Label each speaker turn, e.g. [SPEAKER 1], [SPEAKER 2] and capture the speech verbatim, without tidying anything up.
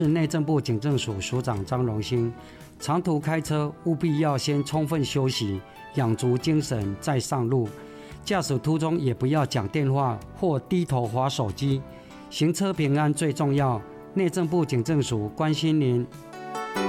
[SPEAKER 1] 是内政部警政署署长张荣兴。长途开车务必要先充分休息，养足精神再上路。驾驶途中也不要讲电话或低头滑手机，行车平安最重要。内政部警政署关心您。